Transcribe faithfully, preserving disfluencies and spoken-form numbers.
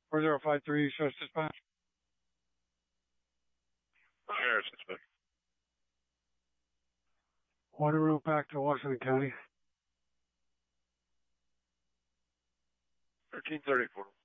four zero five three, Sheriff's Dispatch. Sheriff's Dispatch. Water route back to Washington County. thirteen thirty-four.